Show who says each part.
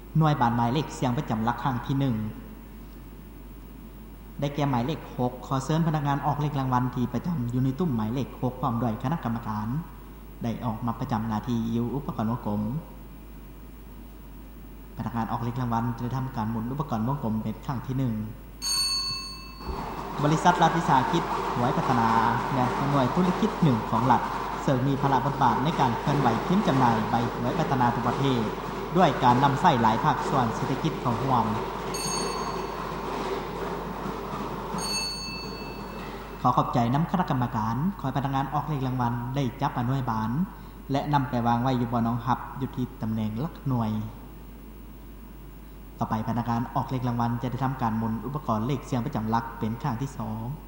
Speaker 1: หน่วยบานหมายเลขเสียงประจำหลักครั้งที่1ได้แก่หมายเลข6ขอเชิญพนักงานออกเลขรางวัลที่ประจำอยู่ในตุ้มหมายเลข6พร้อมด้วยคณะกรรมการได้ออกมาประจำหน้าที่อยู่อุปกรณ์วงกลมพนักงานออกเลขรางวัลจะทำการหมุนอุปกรณ์วงกลมเป็นครั้งที่1บริษัทรัฐวิสาหกิจหวยพัฒนาและหน่วยธุรกิจหนึ่งของรัฐซึ่งมีพละบทบาทในการเคลื่อนไหวพิมพ์จำหน่ายใบหวยพัฒนาทั่วประเทศด้วยการนำใส่หลายภาคส่วนเศรษฐกิจเข้าร่วมขอขอบใจน้ำคณะกรรมการขอให้พนักงานออกเลขรางวัลได้จับหน่วยบานและนำไปวางไว้อยู่บนน้องหับอยู่ที่ตำแหน่งหลักหน่วยต่อไปพนักงานออกเลขรางวัลจะได้ทำการหมุนอุปกรณ์เลขเสียงประจำหลักเป็นครั้งที่2